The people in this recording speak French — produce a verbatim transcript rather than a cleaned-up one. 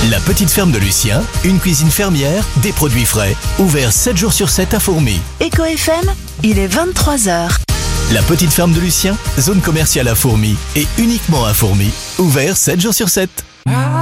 La petite ferme de Lucien, une cuisine fermière, des produits frais, ouvert sept jours sur sept à Fourmies. Eco F M, il est vingt-trois heures. La petite ferme de Lucien, zone commerciale à Fourmies et uniquement à Fourmies, ouvert sept jours sur sept.